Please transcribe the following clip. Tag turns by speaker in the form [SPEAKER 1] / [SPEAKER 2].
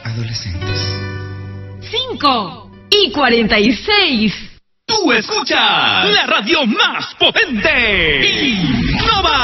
[SPEAKER 1] adolescentes.
[SPEAKER 2] 5:46.
[SPEAKER 3] Tú escuchas la radio más potente. Innova